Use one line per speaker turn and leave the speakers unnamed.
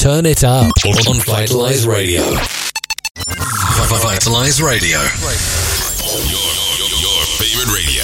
Turn it up on Vitalize Radio.
Vitalize Radio. Your favorite radio.